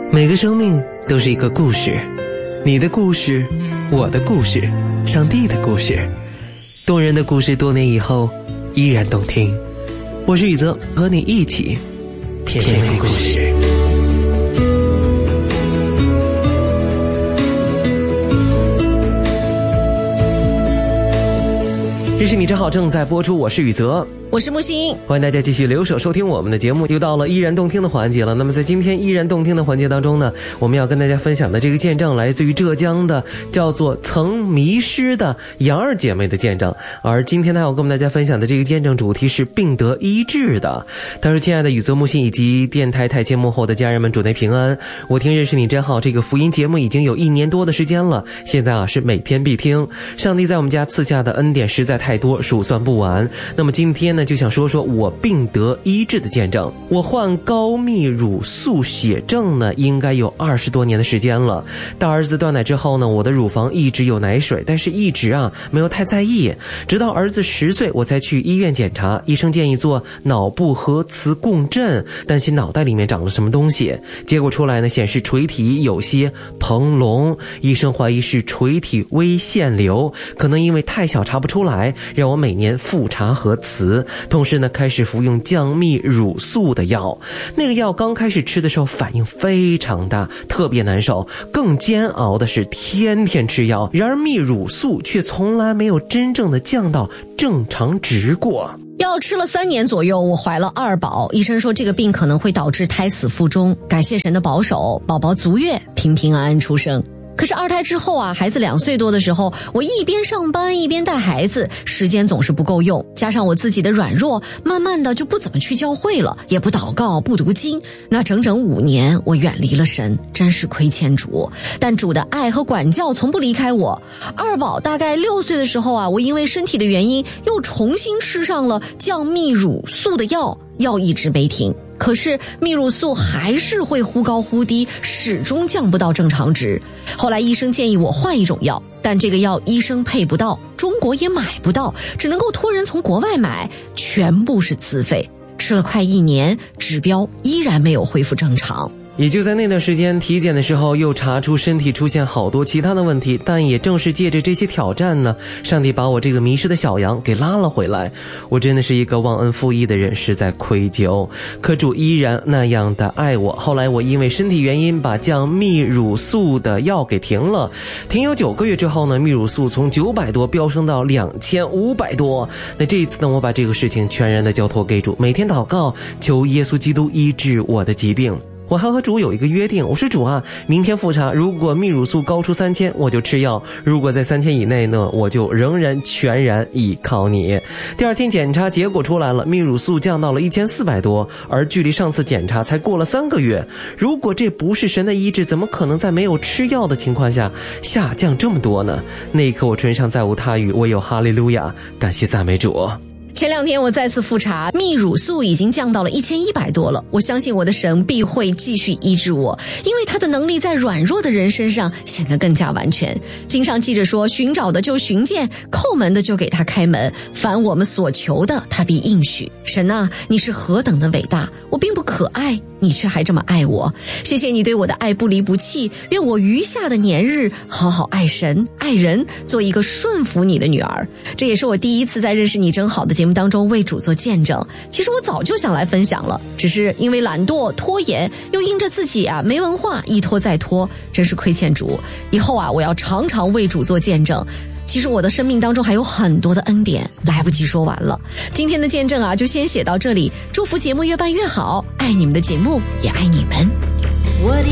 每个生命都是一个故事，你的故事，我的故事，上帝的故事，动人的故事，多年以后依然动听。我是宇泽，和你一起品味故事。这是你正好正在播出，我是宇泽， 我是木星， 欢迎大家继续留守收听我们的节目。又到了依然动听的环节了。那么在今天依然动听的环节当中呢，我们要跟大家分享的这个见证来自于浙江的叫做曾迷失的杨二姐妹的见证。而今天呢，要跟我们大家分享的这个见证主题是病得医治的。他说：亲爱的宇泽、木星以及电台台前幕后的家人们，主内平安。我听认识你真好这个福音节目已经有1年多的时间了，现在是每天必听。上帝在我们家赐下的恩典实在太多，数算不完。那么今天呢，就想说说我病得医治的见证。我患高泌乳素血症呢，应该有20多年的时间了。大儿子断奶之后呢，我的乳房一直有奶水，但是一直没有太在意。直到儿子10岁，我才去医院检查，医生建议做脑部核磁共振，担心脑袋里面长了什么东西。结果出来呢，显示垂体有些膨隆，医生怀疑是垂体微腺瘤，可能因为太小查不出来，让我每年复查核磁。同时呢，开始服用降泌乳素的药。那个药刚开始吃的时候反应非常大，特别难受，更煎熬的是天天吃药，然而泌乳素却从来没有真正的降到正常值过。 药吃了3年左右，我怀了2宝，医生说这个病可能会导致胎死腹中，感谢神的保守，宝宝足月平平安安出生。可是2胎之后孩子2岁多的时候，我一边上班一边带孩子，时间总是不够用，加上我自己的软弱，慢慢的就不怎么去教会了，也不祷告不读经。那整整5年我远离了神，真是亏欠主，但主的爱和管教从不离开我。2宝大概6岁的时候我因为身体的原因又重新吃上了降泌乳素的药一直没停。可是泌乳素还是会忽高忽低，始终降不到正常值。后来医生建议我换一种药，但这个药医生配不到，中国也买不到，只能够托人从国外买，全部是自费。吃了快1年，指标依然没有恢复正常。 也就在那段时间体检的时候，又查出身体出现好多其他的问题，但也正是借着这些挑战呢，上帝把我这个迷失的小羊给拉了回来。我真的是一个忘恩负义的人，实在愧疚，可主依然那样的爱我。后来我因为身体原因把降泌乳素的药给停了，停有9个月之后呢，泌乳素从900多飙升到2500多。那这一次呢，我把这个事情全然的交托给主，每天祷告，求耶稣基督医治我的疾病。我还和主有一个约定，我说主明天复查，如果泌乳素高出3000，我就吃药；如果在3000以内呢，我就仍然全然依靠你。第2天检查结果出来了，泌乳素降到了1400多，而距离上次检查才过了3个月。如果这不是神的医治，怎么可能在没有吃药的情况下下降这么多呢？那一刻我唇上再无他语，唯有哈利路亚，感谢赞美主。 前2天我再次复查，泌乳素已经降到了1100多了。我相信我的神必会继续医治我，因为他的能力在软弱的人身上显得更加完全。经上记着说，寻找的就寻见，叩门的就给他开门，凡我们所求的他必应许。神你是何等的伟大，我并不可爱，你却还这么爱我。谢谢你对我的爱不离不弃，愿我余下的年日好好爱神爱人，做一个顺服你的女儿。这也是我第一次在认识你真好的节目当中为主做见证。其实我早就想来分享了，只是因为懒惰拖延，又因着自己没文化，一拖再拖，真是亏欠主。以后我要常常为主做见证。其实我的生命当中还有很多的恩典，来不及说完了。今天的见证就先写到这里，祝福节目越办越好，爱你们的节目，也爱你们。